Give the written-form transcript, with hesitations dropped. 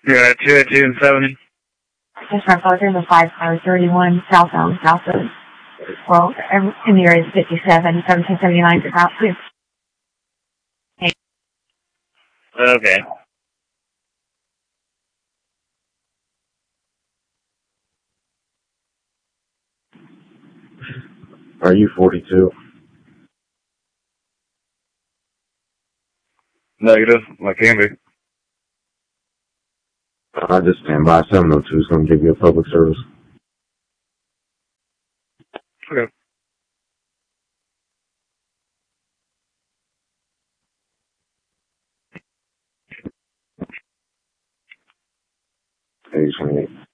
Yeah, 282 and 70. Just my father in the 5531 southbound, south of, well, in the area of 57, 1779 to about 2. Okay. Are you 42? Negative. I can be. I just stand by. 702 is going to give you a public service. Okay. Age 28.